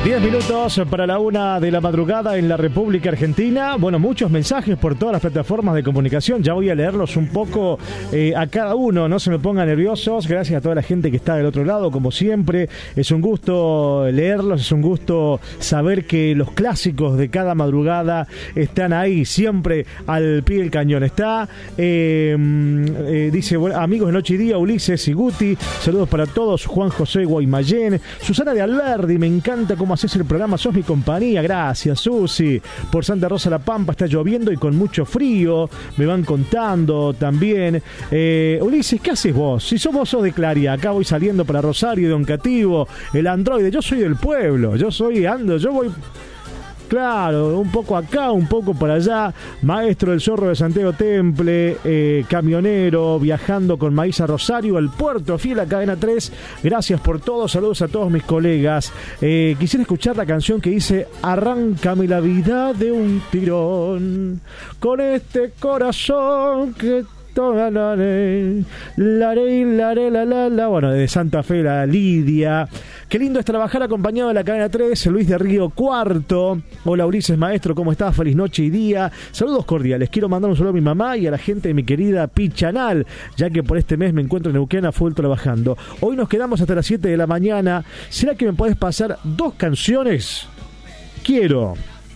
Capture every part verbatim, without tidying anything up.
diez minutos para la una de la madrugada en la República Argentina. Bueno, muchos mensajes por todas las plataformas de comunicación. Ya voy a leerlos un poco eh, a cada uno. No se me pongan nerviosos. Gracias a toda la gente que está del otro lado, como siempre. Es un gusto leerlos, es un gusto saber que los clásicos de cada madrugada están ahí, siempre al pie del cañón. Está, eh, eh, dice, bueno, amigos de Noche y Día, Ulises y Guti. Saludos para todos. Juan José Guaymallén. Susana de Alberdi, me encanta cómo haces el programa, sos mi compañía. Gracias, Susi. Por Santa Rosa La Pampa está lloviendo y con mucho frío, me van contando también. eh, Ulises, ¿qué haces vos? Si sos vos sos de Claria, acá voy saliendo para Rosario, Don Cativo, el androide. Yo soy del pueblo, yo soy ando, yo voy... Claro, un poco acá, un poco por allá. Maestro del Zorro de Santiago Temple, eh, camionero, viajando con maíz a Rosario, al puerto, fiel a Cadena tres. Gracias por todo, saludos a todos mis colegas. Eh, quisiera escuchar la canción que dice: arráncame la vida de un tirón, con este corazón que... La la la la la la. Bueno, de Santa Fe, la Lidia. Qué lindo es trabajar acompañado de la Cadena tres. Luis de Río Cuarto. Hola Ulises, maestro, ¿cómo estás? Feliz noche y día. Saludos cordiales. Quiero mandar un saludo a mi mamá y a la gente de mi querida Pichanal, ya que por este mes me encuentro en Neuquén a full trabajando. Hoy nos quedamos hasta las siete de la mañana. ¿Será que me podés pasar dos canciones? Quiero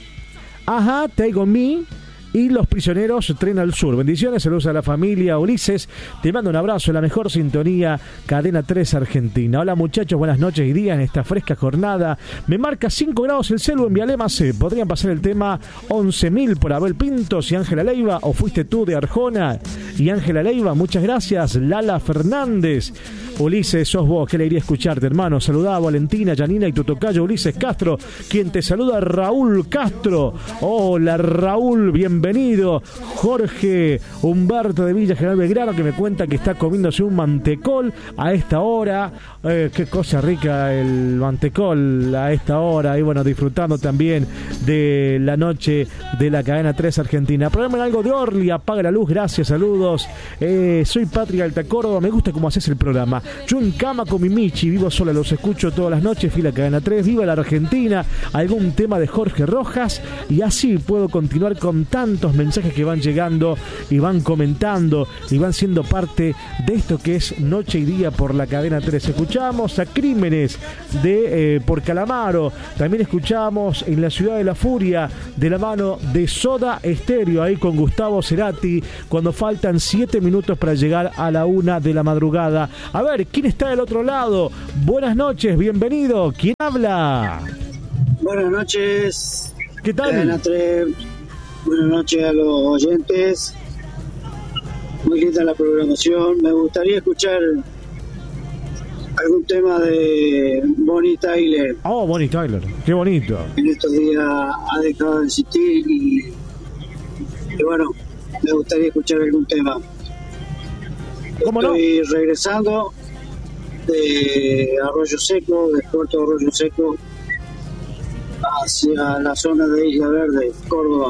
Ajá, Take On Me y Los Prisioneros, Tren al Sur. Bendiciones, saludos a la familia. Ulises, te mando un abrazo, la mejor sintonía, Cadena tres Argentina. Hola muchachos, buenas noches y días en esta fresca jornada. Me marca cinco grados el celu en Vialema C. ¿Podrían pasar el tema once mil por Abel Pintos y Ángela Leiva? ¿O fuiste tú de Arjona y Ángela Leiva? Muchas gracias, Lala Fernández. Ulises, sos vos, qué alegría escucharte, hermano. Saludá a Valentina, Janina y tu tocayo Ulises Castro, quien te saluda, Raúl Castro. Hola Raúl, bienvenido. Jorge Humberto de Villa General Belgrano, que me cuenta que está comiéndose un mantecol a esta hora. Eh, qué cosa rica el mantecol a esta hora. Y bueno, disfrutando también de la noche de la Cadena tres Argentina. Programa en algo de Orly, apaga la luz, gracias, saludos. Eh, soy Patria Alta Córdoba, me gusta cómo haces el programa. Yo en cama con mi Michi, vivo sola, los escucho todas las noches, fila Cadena tres, viva la Argentina, algún tema de Jorge Rojas, y así puedo continuar con tantos mensajes que van llegando y van comentando y van siendo parte de esto que es Noche y Día por la Cadena tres. Escuchamos a Crímenes de eh, por Calamaro, también escuchamos En la Ciudad de la Furia de la mano de Soda Stereo, ahí con Gustavo Cerati, cuando faltan siete minutos para llegar a la una de la madrugada. A ver, ¿quién está del otro lado? Buenas noches, bienvenido. ¿Quién habla? Buenas noches. ¿Qué tal? Cadena tres. Buenas noches a los oyentes. Muy linda la programación. Me gustaría escuchar algún tema de Bonnie Tyler. Oh, Bonnie Tyler, qué bonito. En estos días ha dejado de existir y, y bueno, me gustaría escuchar algún tema. ¿Cómo Estoy no? regresando de Arroyo Seco, del puerto de Arroyo Seco, hacia la zona de Isla Verde, Córdoba.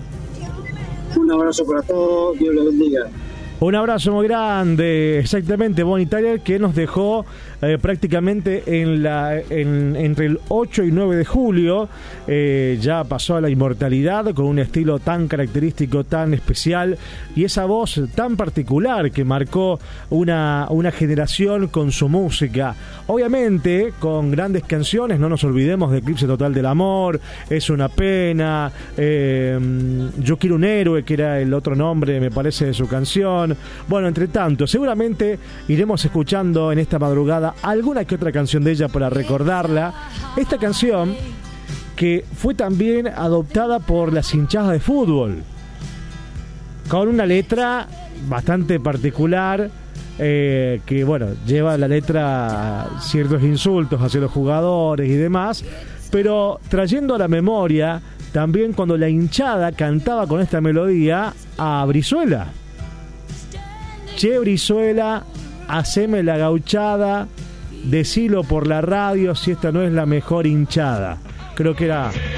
Un abrazo para todos, Dios los bendiga. Un abrazo muy grande, exactamente, Bonnie Tyler, que nos dejó eh, prácticamente en la en, entre el ocho y nueve de julio, eh, ya pasó a la inmortalidad con un estilo tan característico, tan especial, y esa voz tan particular que marcó una, una generación con su música. Obviamente, con grandes canciones, no nos olvidemos de Eclipse Total del Amor, Es una pena, eh, Yo quiero un héroe, que era el otro nombre, me parece, de su canción. Bueno, entre tanto, seguramente iremos escuchando en esta madrugada alguna que otra canción de ella para recordarla. Esta canción que fue también adoptada por las hinchadas de fútbol, con una letra bastante particular, eh, que bueno, lleva la letra ciertos insultos hacia los jugadores y demás, pero trayendo a la memoria también cuando la hinchada cantaba con esta melodía a Brizuela. Che Brizuela, haceme la gauchada, decilo por la radio si esta no es la mejor hinchada. Creo que era